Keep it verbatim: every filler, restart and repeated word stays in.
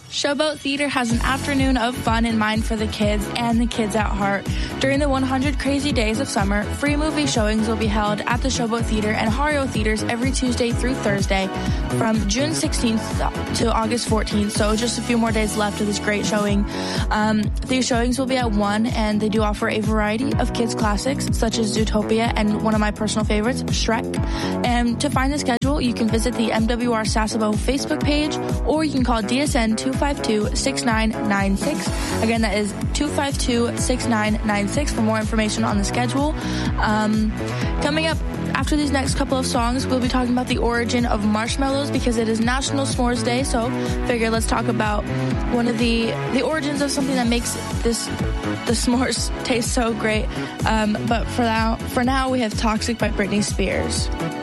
Showboat Theater has an afternoon of fun in mind for the kids and the kids at heart. During the one hundred Crazy Days of Summer, free movie showings will be held at the Showboat Theater and Hario Theaters every Tuesday through Thursday from June sixteenth to August fourteenth, so just a few more days left of this great showing. Um, these showings will be at one, and they do offer a variety of kids' classics, such as Zootopia and one of my personal favorites, Shrek. And to find the schedule, you can visit the M W R Sasebo Facebook page, or you can call D S N two five two, six nine nine six. Again, that is two five two, six nine nine six for more information on the schedule. Um, coming up after these next couple of songs, we'll be talking about the origin of marshmallows because it is National S'mores Day, so figure let's talk about one of the, the origins of something that makes this the s'mores taste so great. Um, but for now, for now, we have Toxic by Britney Spears.